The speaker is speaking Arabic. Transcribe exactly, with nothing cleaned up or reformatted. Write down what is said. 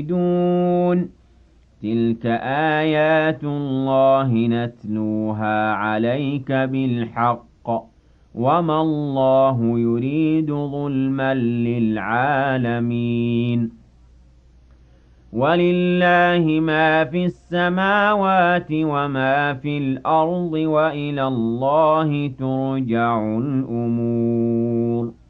دون تلك آيات الله نتلوها عليك بالحق وما الله يريد ظلما للعالمين ولله ما في السماوات وما في الأرض وإلى الله ترجع الأمور